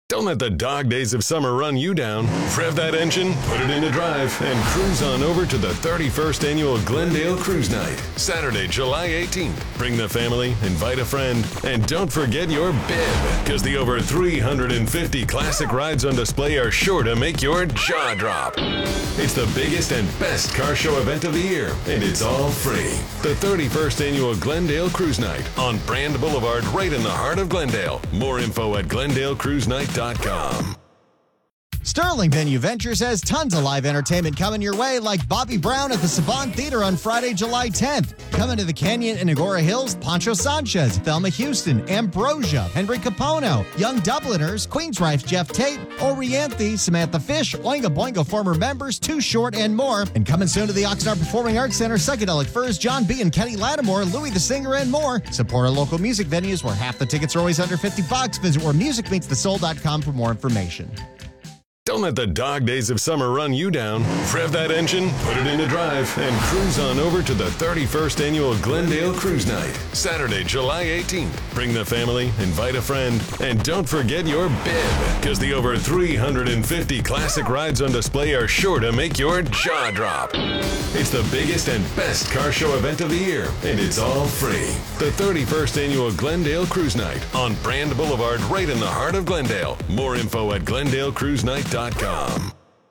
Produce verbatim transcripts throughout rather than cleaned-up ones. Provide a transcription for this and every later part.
Don't let the dog days of summer run you down. Rev that engine, put it into drive, and cruise on over to the thirty-first Annual Glendale Cruise Night, Saturday, July eighteenth. Bring the family, invite a friend, and don't forget your bib, because the over three hundred fifty classic rides on display are sure to make your jaw drop. It's the biggest and best car show event of the year, and it's all free. The thirty-first Annual Glendale Cruise Night on Brand Boulevard, right in the heart of Glendale. More info at glendale cruise night dot com. Sterling Venue Ventures has tons of live entertainment coming your way, like Bobby Brown at the Savant Theater on Friday, July tenth. Coming to the Canyon and Agora Hills, Pancho Sanchez, Thelma Houston, Ambrosia, Henry Capono, Young Dubliners, Queensrÿche's Jeff Tate, Orianthe, Samantha Fish, Oingo Boingo former members, Too Short, and more. And coming soon to the Oxnard Performing Arts Center, Psychedelic Furs, John B. and Kenny Lattimore, Louis the Singer, and more. Support our local music venues where half the tickets are always under fifty bucks. Visit where music meets the soul dot com for more information. Don't let the dog days of summer run you down. Rev that engine, put it into drive, and cruise on over to the thirty-first Annual Glendale Cruise Night, Saturday, July eighteenth. Bring the family, invite a friend, and don't forget your bib, because the over three hundred fifty classic rides on display are sure to make your jaw drop. It's the biggest and best car show event of the year, and it's all free. The thirty-first Annual Glendale Cruise Night on Brand Boulevard, right in the heart of Glendale. More info at glendale cruise night dot com.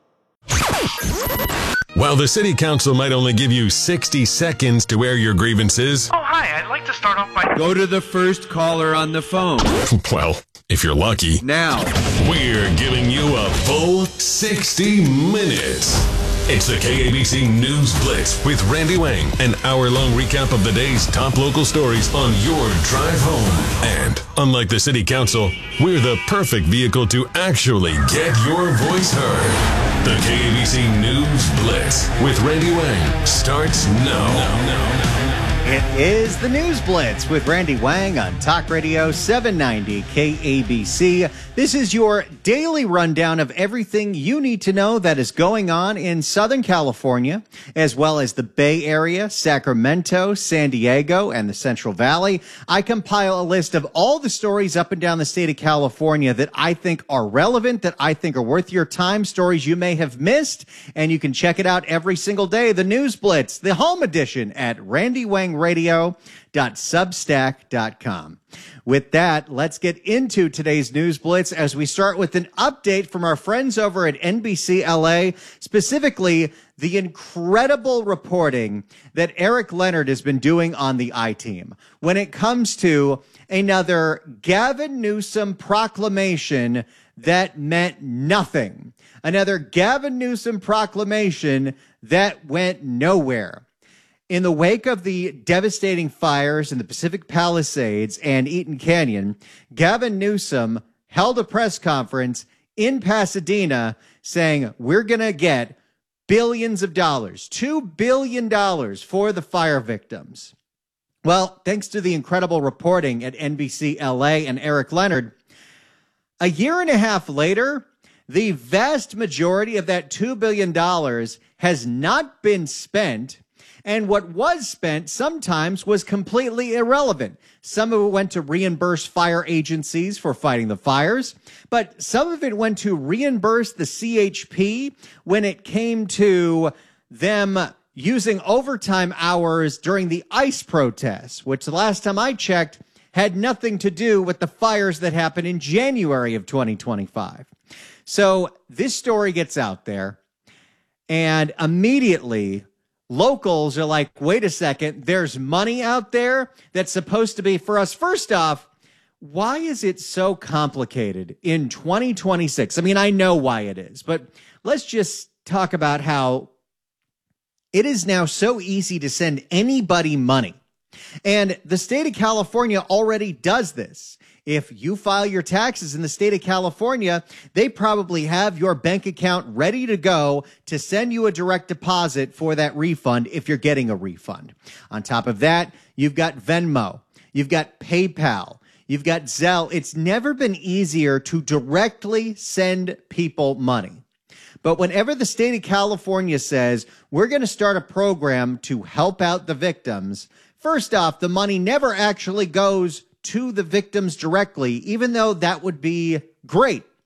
While the City Council might only give you sixty seconds to air your grievances... Oh, hi, I'd like to start off by... Go to the first caller on the phone. Well, if you're lucky. Now. We're giving you a full sixty minutes. It's the K A B C News Blitz with Randy Wang, an hour-long recap of the day's top local stories on your drive home. And, unlike the City Council, we're the perfect vehicle to actually get your voice heard. The K A B C News Blitz with Randy Wang starts now. It is the News Blitz with Randy Wang on Talk Radio seven ninety K A B C. This is your daily rundown of everything you need to know that is going on in Southern California, as well as the Bay Area, Sacramento, San Diego, and the Central Valley. I compile a list of all the stories up and down the state of California that I think are relevant, that I think are worth your time, stories you may have missed, and you can check it out every single day. The News Blitz, the home edition at randy wang radio dot substack dot com. With that, let's get into today's News Blitz as we start with an update from our friends over at N B C L A, specifically the incredible reporting that Eric Leonard has been doing on the I-Team when it comes to another Gavin Newsom proclamation that meant nothing. Another Gavin Newsom proclamation that went nowhere. In the wake of the devastating fires in the Pacific Palisades and Eaton Canyon, Gavin Newsom held a press conference in Pasadena saying, we're going to get billions of dollars, two billion dollars for the fire victims. Well, thanks to the incredible reporting at N B C L A and Eric Leonard, a year and a half later, the vast majority of that two billion dollars has not been spent. And what was spent sometimes was completely irrelevant. Some of it went to reimburse fire agencies for fighting the fires, but some of it went to reimburse the C H P when it came to them using overtime hours during the ICE protests, which the last time I checked had nothing to do with the fires that happened in January of twenty twenty-five. So this story gets out there, and immediately locals are like, wait a second, there's money out there that's supposed to be for us. First off, why is it so complicated in twenty twenty-six? I mean, I know why it is, but let's just talk about how it is now so easy to send anybody money. And the state of California already does this. If you file your taxes in the state of California, they probably have your bank account ready to go to send you a direct deposit for that refund if you're getting a refund. On top of that, you've got Venmo, you've got PayPal, you've got Zelle. It's never been easier to directly send people money. But whenever the state of California says, we're going to start a program to help out the victims, first off, the money never actually goes to the victims directly, even though that would be great.